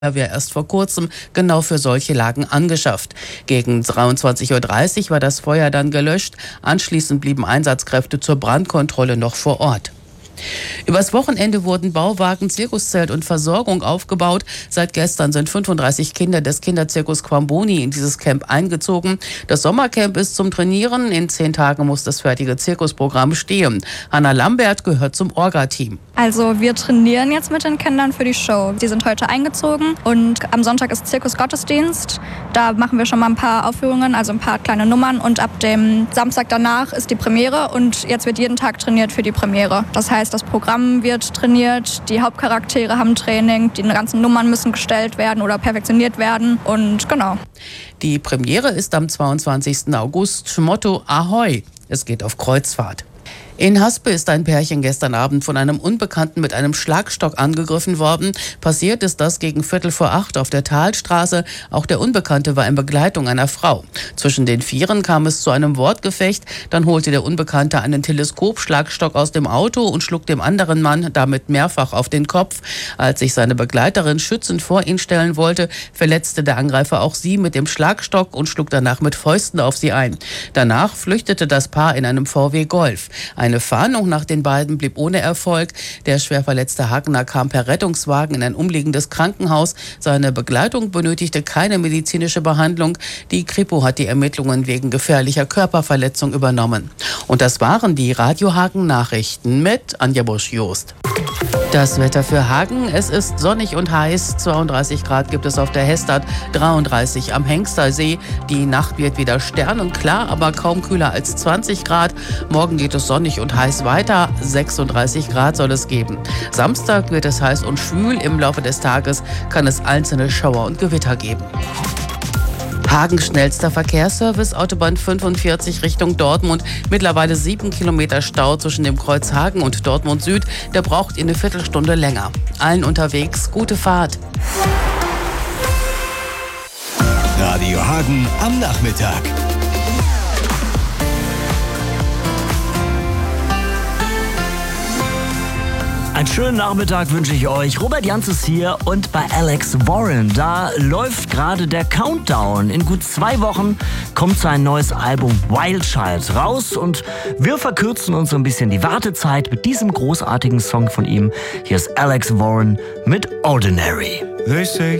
Feuerwehr erst vor kurzem genau für solche Lagen angeschafft. Gegen 23:30 Uhr war das Feuer dann gelöscht. Anschließend blieben Einsatzkräfte zur Brandkontrolle noch vor Ort. Übers Wochenende wurden Bauwagen, Zirkuszelt und Versorgung aufgebaut. Seit gestern sind 35 Kinder des Kinderzirkus Quamboni in dieses Camp eingezogen. Das Sommercamp ist zum Trainieren. In 10 Tagen muss das fertige Zirkusprogramm stehen. Hanna Lambert gehört zum Orga-Team. Also wir trainieren jetzt mit den Kindern für die Show. Die sind heute eingezogen und am Sonntag ist Zirkusgottesdienst. Da machen wir schon mal ein paar Aufführungen, also ein paar kleine Nummern. Und ab dem Samstag danach ist die Premiere und jetzt wird jeden Tag trainiert für die Premiere. Das heißt, das Programm wird trainiert, die Hauptcharaktere haben Training, die ganzen Nummern müssen gestellt werden oder perfektioniert werden und genau. Die Premiere ist am 22. August. Motto Ahoi, es geht auf Kreuzfahrt. In Haspe ist ein Pärchen gestern Abend von einem Unbekannten mit einem Schlagstock angegriffen worden. Passiert ist das gegen 7:45 auf der Talstraße. Auch der Unbekannte war in Begleitung einer Frau. Zwischen den Vieren kam es zu einem Wortgefecht. Dann holte der Unbekannte einen Teleskopschlagstock aus dem Auto und schlug dem anderen Mann damit mehrfach auf den Kopf. Als sich seine Begleiterin schützend vor ihn stellen wollte, verletzte der Angreifer auch sie mit dem Schlagstock und schlug danach mit Fäusten auf sie ein. Danach flüchtete das Paar in einem VW Golf. Eine Fahndung nach den beiden blieb ohne Erfolg. Der schwer verletzte Hagener kam per Rettungswagen in ein umliegendes Krankenhaus. Seine Begleitung benötigte keine medizinische Behandlung. Die Kripo hat die Ermittlungen wegen gefährlicher Körperverletzung übernommen. Und das waren die Radio Hagen Nachrichten mit Anja Busch-Jost. Das Wetter für Hagen: Es ist sonnig und heiß. 32 Grad gibt es auf der Hestad, 33 am Hengstersee. Die Nacht wird wieder sternenklar, aber kaum kühler als 20 Grad. Morgen geht es sonnig und heiß weiter. 36 Grad soll es geben. Samstag wird es heiß und schwül. Im Laufe des Tages kann es einzelne Schauer und Gewitter geben. Hagens schnellster Verkehrsservice, Autobahn 45 Richtung Dortmund. Mittlerweile 7 Kilometer Stau zwischen dem Kreuz Hagen und Dortmund Süd. Der braucht eine Viertelstunde länger. Allen unterwegs gute Fahrt. Radio Hagen am Nachmittag. Einen schönen Nachmittag wünsche ich euch. Robert Janz ist hier und bei Alex Warren. Da läuft gerade der Countdown. In gut 2 Wochen kommt sein neues Album Wild Child raus und wir verkürzen uns so ein bisschen die Wartezeit mit diesem großartigen Song von ihm. Hier ist Alex Warren mit Ordinary. They say